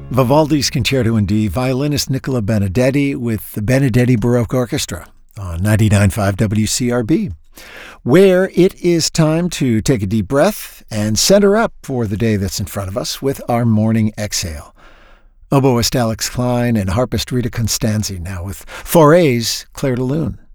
Vivaldi's Concerto in D, violinist Nicola Benedetti with the Benedetti Baroque Orchestra on 99.5 WCRB, where it is time to take a deep breath and center up for the day that's in front of us with our morning exhale. Oboist Alex Klein and harpist Rita Constanzi now with Fauré's Clair de Lune.